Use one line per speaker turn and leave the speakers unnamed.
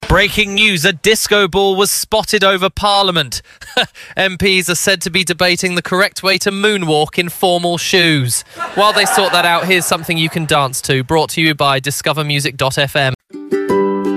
Breaking news, a disco ball was spotted over Parliament. MPs are said to be debating the correct way to moonwalk in formal shoes. While they sort that out, here's something you can dance to, brought to you by discovermusic.fm.